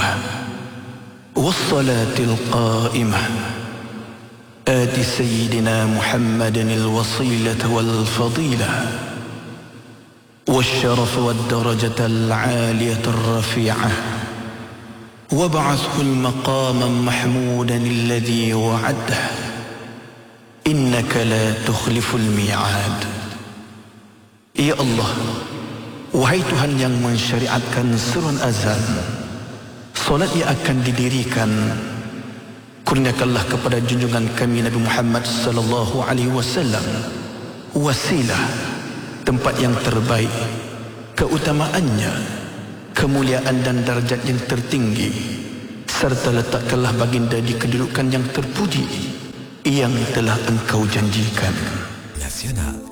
والصلاة القائمة آت سيدنا محمد الوصيلة والفضيلة والشرف والدرجة العالية الرفيعة وابعثه المقام محمودا الذي وعده إنك لا تخلف الميعاد. Ya Allah, wahai Tuhan yang mensyariatkan seruan azan, solat yang akan didirikan, kurniakanlah kepada junjungan kami Nabi Muhammad sallallahu alaihi wasallam wasilah, tempat yang terbaik, keutamaannya, kemuliaan dan darjat yang tertinggi, serta letakkanlah baginda di kedudukan yang terpuji yang telah engkau janjikan. Nasional.